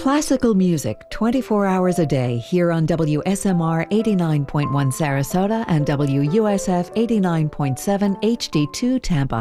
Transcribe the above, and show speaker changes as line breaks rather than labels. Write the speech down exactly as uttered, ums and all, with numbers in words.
Classical music twenty-four hours a day here on W S M R eighty-nine point one Sarasota and W U S F eighty-nine point seven H D two Tampa.